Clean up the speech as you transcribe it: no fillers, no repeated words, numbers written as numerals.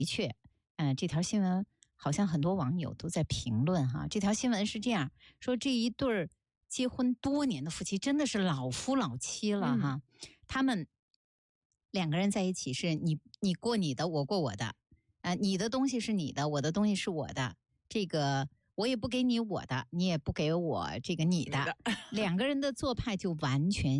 确，这条新闻好像很多网友都在评论哈。这条新闻是这样说：这一对儿结婚多年的夫妻真的是老夫老妻了哈。他们两个人在一起是你过你的，我过我的，你的东西是你的，我的东西是我的，这个我也不给你我的，你也不给我这个你的，两个人的做派就完全